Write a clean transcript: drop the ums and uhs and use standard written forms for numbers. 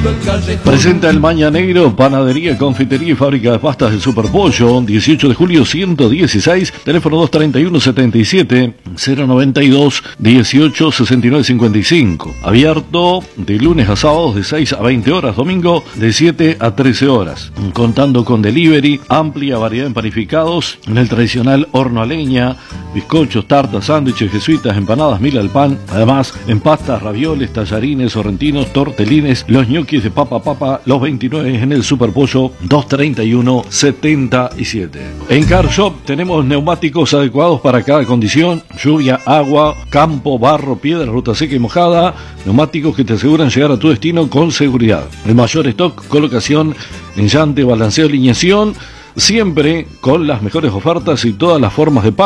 Presenta el Mañanero, panadería, confitería y fábrica de pastas del Superpollo, 18 de julio 116, teléfono 231-77-092-18-69-55. Abierto de lunes a sábados de 6 a 20 horas, domingo de 7 a 13 horas. Contando con delivery, amplia variedad en panificados, en el tradicional horno a leña, bizcochos, tartas, sándwiches, jesuitas, empanadas, mil al pan. Además, en pastas, ravioles, tallarines, sorrentinos, tortelines, los ñoquis de papa, los 29 en el Superpollo 231-77. En Car Shop tenemos neumáticos adecuados para cada condición: lluvia, agua, campo, barro, piedra, ruta seca y mojada. Neumáticos que te aseguran llegar a tu destino con seguridad. El mayor stock, colocación, enllante, balanceo, alineación, siempre con las mejores ofertas y todas las formas de pago.